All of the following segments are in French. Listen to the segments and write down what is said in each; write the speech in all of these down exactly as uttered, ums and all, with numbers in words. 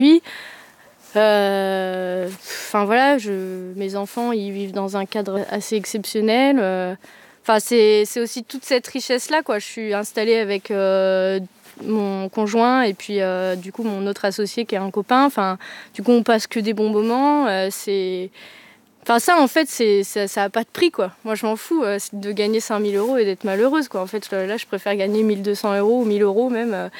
Puis, euh, enfin voilà, je, mes enfants, ils vivent dans un cadre assez exceptionnel. Euh, Enfin, c'est, c'est aussi toute cette richesse-là, quoi. Je suis installée avec euh, mon conjoint et puis euh, du coup mon autre associé qui est un copain. Enfin, du coup, on passe que des bons moments. Euh, c'est... Enfin, ça, en fait, c'est, ça, ça a pas de prix, quoi. Moi, je m'en fous euh, de gagner cinq mille euros et d'être malheureuse, quoi. En fait, là, je préfère gagner mille deux cents euros ou mille euros même euh,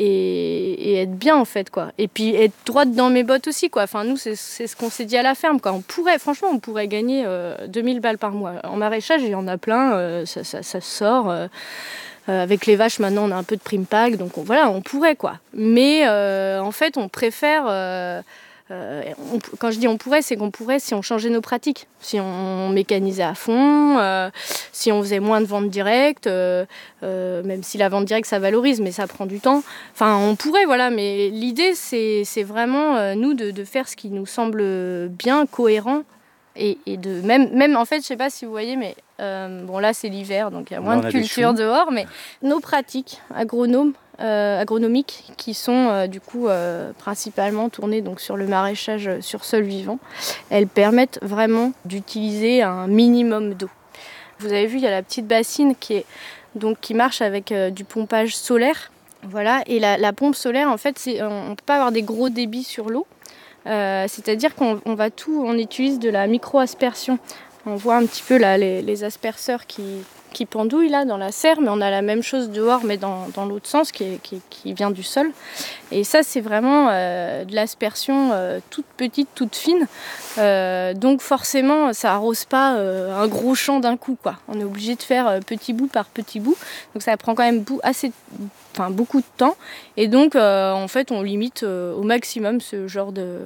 et, et être bien, en fait, quoi. Et puis, être droite dans mes bottes aussi, quoi. Enfin, nous, c'est, c'est ce qu'on s'est dit à la ferme, quoi. On pourrait, franchement, on pourrait gagner euh, deux mille balles par mois. En maraîchage, il y en a plein, euh, ça, ça, ça sort. Euh, euh, avec les vaches, maintenant, on a un peu de prime pack, donc on, voilà, on pourrait, quoi. Mais, euh, en fait, on préfère... Euh, Euh, on, quand je dis on pourrait, c'est qu'on pourrait si on changeait nos pratiques, si on mécanisait à fond, euh, si on faisait moins de ventes directes, euh, euh, même si la vente directe ça valorise, mais ça prend du temps. Enfin, on pourrait, voilà, mais l'idée c'est, c'est vraiment euh, nous de, de faire ce qui nous semble bien, cohérent. Et, et de même, même en fait, je sais pas si vous voyez, mais euh, bon là c'est l'hiver, donc il y a moins de culture dehors, mais nos pratiques agronomes, euh, agronomiques qui sont euh, du coup euh, principalement tournées donc sur le maraîchage sur sol vivant, elles permettent vraiment d'utiliser un minimum d'eau. Vous avez vu, il y a la petite bassine qui est donc qui marche avec euh, du pompage solaire, voilà, et la, la pompe solaire en fait, c'est, on, on peut pas avoir des gros débits sur l'eau. Euh, c'est-à-dire qu'on on va tout, on utilise de la micro-aspersion. On voit un petit peu là les, les asperceurs qui, qui pendouillent là dans la serre, mais on a la même chose dehors, mais dans, dans l'autre sens, qui, est, qui, qui vient du sol. Et ça, c'est vraiment euh, de l'aspersion euh, toute petite, toute fine. Euh, donc forcément, ça arrose pas euh, un gros champ d'un coup, quoi. On est obligé de faire euh, petit bout par petit bout. Donc ça prend quand même bout, assez, enfin beaucoup de temps. Et donc, euh, en fait, on limite euh, au maximum ce genre de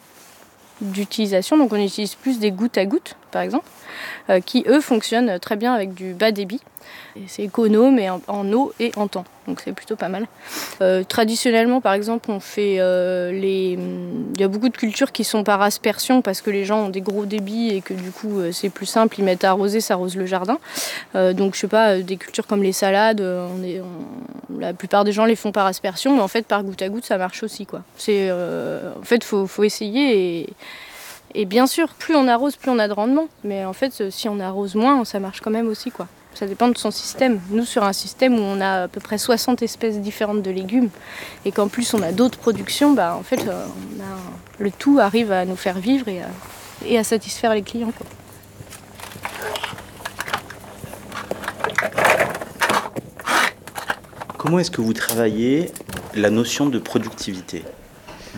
d'utilisation. Donc on utilise plus des gouttes à gouttes, par exemple, euh, qui eux fonctionnent très bien avec du bas débit. Et c'est économe et en, en eau et en temps, donc c'est plutôt pas mal. Euh, traditionnellement, par exemple, on fait euh, les. Il y a beaucoup de cultures qui sont par aspersion parce que les gens ont des gros débits et que du coup euh, c'est plus simple, ils mettent à arroser, ça arrose le jardin. Euh, donc je sais pas, des cultures comme les salades, on est, on, la plupart des gens les font par aspersion, mais en fait par goutte à goutte ça marche aussi, quoi. C'est, euh, en fait, faut, faut essayer et. Et bien sûr, plus on arrose, plus on a de rendement. Mais en fait, si on arrose moins, ça marche quand même aussi, quoi. Ça dépend de son système. Nous, sur un système où on a à peu près soixante espèces différentes de légumes et qu'en plus on a d'autres productions, bah, en fait, on a, le tout arrive à nous faire vivre et à, et à satisfaire les clients, quoi. Comment est-ce que vous travaillez la notion de productivité, d'efficience ?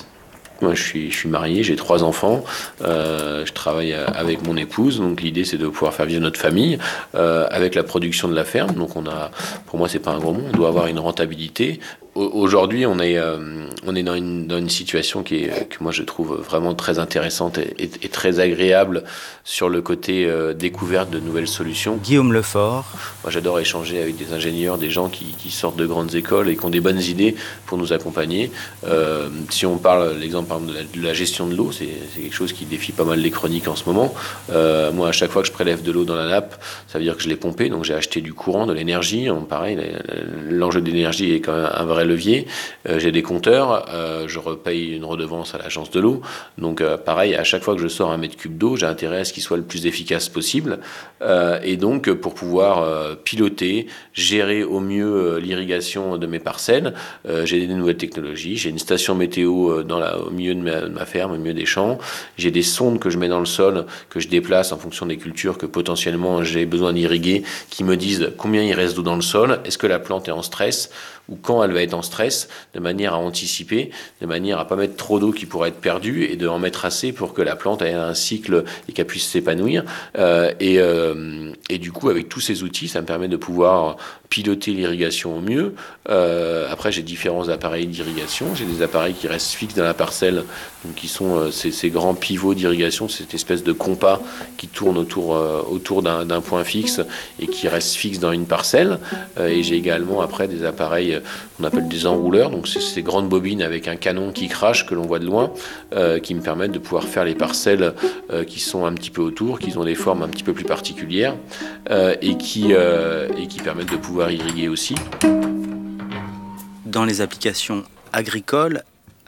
Moi, je suis, je suis marié, j'ai trois enfants, euh, je travaille avec mon épouse, donc l'idée c'est de pouvoir faire vivre notre famille euh, avec la production de la ferme. Donc on a, pour moi c'est pas un gros mot, on doit avoir une rentabilité. Aujourd'hui, on est, euh, on est dans, une, dans une situation qui est, que moi je trouve vraiment très intéressante et, et, et très agréable sur le côté euh, découverte de nouvelles solutions. Guillaume Lefort. Moi j'adore échanger avec des ingénieurs, des gens qui, qui sortent de grandes écoles et qui ont des bonnes idées pour nous accompagner. Euh, si on parle, l'exemple par exemple, de, la, de la gestion de l'eau, c'est, c'est quelque chose qui défie pas mal les chroniques en ce moment. Euh, moi, à chaque fois que je prélève de l'eau dans la nappe, ça veut dire que je l'ai pompée, donc j'ai acheté du courant, de l'énergie. Donc, pareil, l'enjeu d'énergie est quand même un vrai levier. Euh, j'ai des compteurs, euh, je repaye une redevance à l'agence de l'eau. Donc euh, pareil, à chaque fois que je sors un mètre cube d'eau, j'ai intérêt à ce qu'il soit le plus efficace possible. Euh, et donc pour pouvoir euh, piloter, gérer au mieux euh, l'irrigation de mes parcelles, euh, j'ai des nouvelles technologies. J'ai une station météo dans la, au milieu de ma, de ma ferme, au milieu des champs. J'ai des sondes que je mets dans le sol, que je déplace en fonction des cultures que potentiellement j'ai besoin d'irriguer, qui me disent combien il reste d'eau dans le sol, est-ce que la plante est en stress ou quand elle va être en stress, de manière à anticiper, de manière à pas mettre trop d'eau qui pourrait être perdue et de en mettre assez pour que la plante ait un cycle et qu'elle puisse s'épanouir. Euh, et, euh, et du coup, avec tous ces outils, ça me permet de pouvoir piloter l'irrigation au mieux. Euh, après, j'ai différents appareils d'irrigation. J'ai des appareils qui restent fixes dans la parcelle, donc qui sont euh, ces, ces grands pivots d'irrigation, cette espèce de compas qui tourne autour, euh, autour d'un, d'un point fixe et qui reste fixe dans une parcelle. Euh, et j'ai également après des appareils qu'on appelle des enrouleurs, donc c'est ces grandes bobines avec un canon qui crache que l'on voit de loin, euh, qui me permettent de pouvoir faire les parcelles euh, qui sont un petit peu autour, qui ont des formes un petit peu plus particulières euh, et, qui, euh, et qui permettent de pouvoir irriguer aussi. Dans les applications agricoles,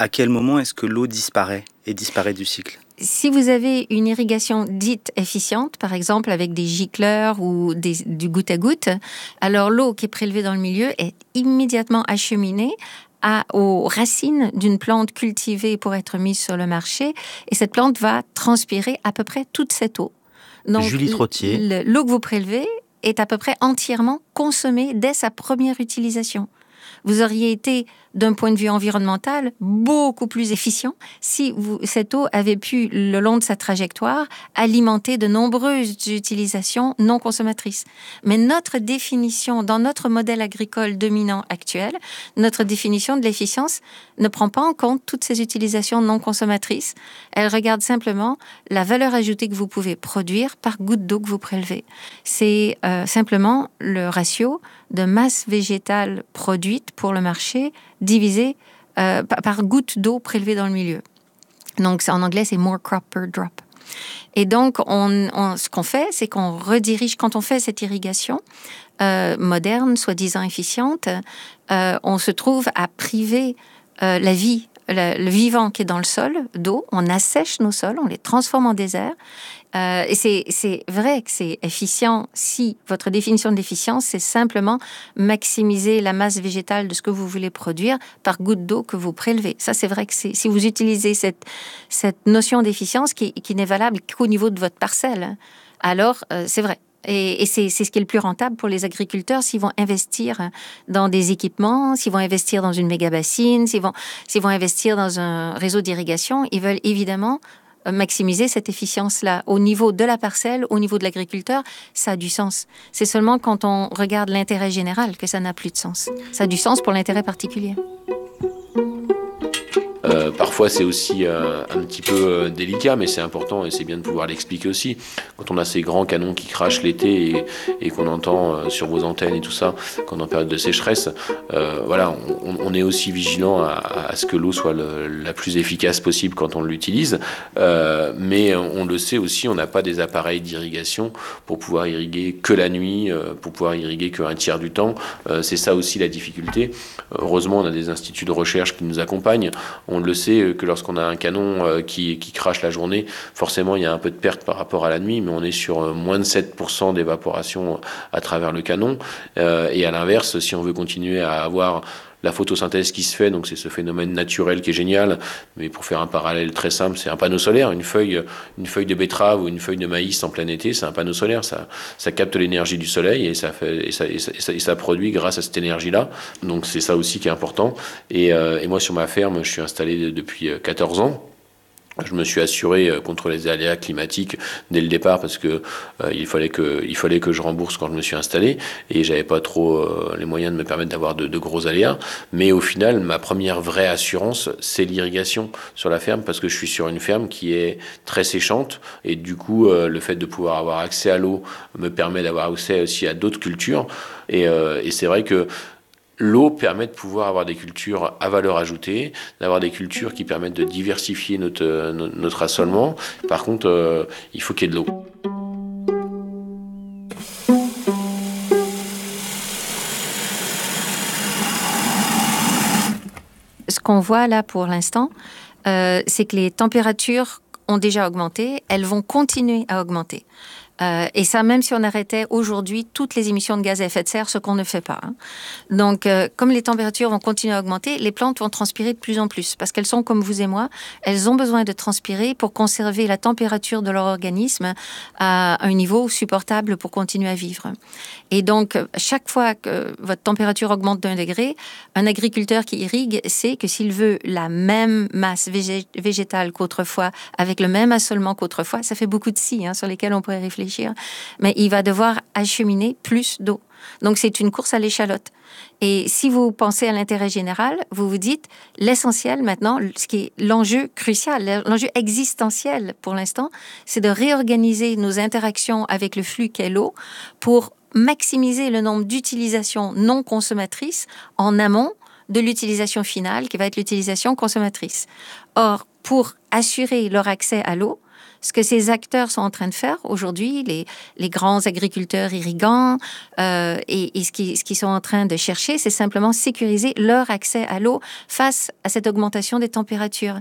À quel moment est-ce que l'eau disparaît et disparaît du cycle ? Si vous avez une irrigation dite efficiente, par exemple avec des gicleurs ou des, du goutte à goutte, alors l'eau qui est prélevée dans le milieu est immédiatement acheminée à, aux racines d'une plante cultivée pour être mise sur le marché, et cette plante va transpirer à peu près toute cette eau. Donc, Julie Trottier. l- l'eau que vous prélevez est à peu près entièrement consommée dès sa première utilisation. Vous auriez été, d'un point de vue environnemental, beaucoup plus efficient si vous, cette eau avait pu, le long de sa trajectoire, alimenter de nombreuses utilisations non consommatrices. Mais notre définition, dans notre modèle agricole dominant actuel, notre définition de l'efficience ne prend pas en compte toutes ces utilisations non consommatrices. Elle regarde simplement la valeur ajoutée que vous pouvez produire par goutte d'eau que vous prélevez. C'est euh, simplement le ratio de masse végétale produite pour le marché divisé euh, par, par goutte d'eau prélevée dans le milieu. Donc, en anglais, c'est more crop per drop. Et donc, on, on, ce qu'on fait, c'est qu'on redirige, quand on fait cette irrigation euh, moderne, soi-disant efficiente, euh, on se trouve à priver euh, la vie, le, le vivant qui est dans le sol d'eau. On assèche nos sols, on les transforme en désert. Euh, et c'est, c'est vrai que c'est efficient si votre définition de l'efficience, c'est simplement maximiser la masse végétale de ce que vous voulez produire par goutte d'eau que vous prélevez. Ça, c'est vrai que c'est, si vous utilisez cette, cette notion d'efficience qui, qui n'est valable qu'au niveau de votre parcelle, alors euh, c'est vrai. Et, et c'est, c'est ce qui est le plus rentable pour les agriculteurs s'ils vont investir dans des équipements, s'ils vont investir dans une méga-bassine, s'ils vont, s'ils vont investir dans un réseau d'irrigation. Ils veulent évidemment maximiser cette efficience-là. Au niveau de la parcelle, au niveau de l'agriculteur, ça a du sens. C'est seulement quand on regarde l'intérêt général que ça n'a plus de sens. Ça a du sens pour l'intérêt particulier. Euh, parfois, c'est aussi euh, un petit peu euh, délicat, mais c'est important et c'est bien de pouvoir l'expliquer aussi. Quand on a ces grands canons qui crachent l'été et, et qu'on entend euh, sur vos antennes et tout ça, quand on est en période de sécheresse, euh, voilà, on, on est aussi vigilant à, à ce que l'eau soit le, la plus efficace possible quand on l'utilise. Euh, mais on le sait aussi, on n'a pas des appareils d'irrigation pour pouvoir irriguer que la nuit, euh, pour pouvoir irriguer qu'un tiers du temps. Euh, c'est ça aussi la difficulté. Heureusement, on a des instituts de recherche qui nous accompagnent. On le sait que lorsqu'on a un canon qui, qui crache la journée, forcément il y a un peu de perte par rapport à la nuit, mais on est sur moins de sept pour cent d'évaporation à travers le canon. Euh, et à l'inverse, si on veut continuer à avoir la photosynthèse qui se fait, donc c'est ce phénomène naturel qui est génial, mais pour faire un parallèle très simple, c'est un panneau solaire, une feuille, une feuille de betterave ou une feuille de maïs en plein été, c'est un panneau solaire, ça, ça capte l'énergie du soleil et ça, fait, et ça, et ça, et ça, et ça produit grâce à cette énergie-là, donc c'est ça aussi qui est important. Et, euh, et moi sur ma ferme, je suis installé depuis quatorze ans. Je me suis assuré contre les aléas climatiques dès le départ parce que euh, il fallait que il fallait que je rembourse quand je me suis installé et j'avais pas trop euh, les moyens de me permettre d'avoir de, de gros aléas. Mais au final, ma première vraie assurance, c'est l'irrigation sur la ferme parce que je suis sur une ferme qui est très séchante et du coup, euh, le fait de pouvoir avoir accès à l'eau me permet d'avoir accès aussi à d'autres cultures. Et, euh, et c'est vrai que l'eau permet de pouvoir avoir des cultures à valeur ajoutée, d'avoir des cultures qui permettent de diversifier notre, notre assolement. Par contre, euh, il faut qu'il y ait de l'eau. Ce qu'on voit là pour l'instant, euh, c'est que les températures ont déjà augmenté, elles vont continuer à augmenter. Euh, et ça, même si on arrêtait aujourd'hui toutes les émissions de gaz à effet de serre, ce qu'on ne fait pas. Hein. Donc, euh, comme les températures vont continuer à augmenter, les plantes vont transpirer de plus en plus parce qu'elles sont comme vous et moi, elles ont besoin de transpirer pour conserver la température de leur organisme à un niveau supportable pour continuer à vivre. Et donc, chaque fois que votre température augmente d'un degré, un agriculteur qui irrigue sait que s'il veut la même masse végé- végétale qu'autrefois, avec le même assolement qu'autrefois, ça fait beaucoup de si hein, sur lesquels on pourrait réfléchir. Mais il va devoir acheminer plus d'eau. Donc, c'est une course à l'échalote. Et si vous pensez à l'intérêt général, vous vous dites, l'essentiel maintenant, ce qui est l'enjeu crucial, l'enjeu existentiel pour l'instant, c'est de réorganiser nos interactions avec le flux qu'est l'eau pour maximiser le nombre d'utilisations non consommatrices en amont de l'utilisation finale, qui va être l'utilisation consommatrice. Or, pour assurer leur accès à l'eau. Ce que ces acteurs sont en train de faire aujourd'hui, les, les grands agriculteurs irrigants, euh, et, et ce qu'ils ce qu'ils sont en train de chercher, c'est simplement sécuriser leur accès à l'eau face à cette augmentation des températures.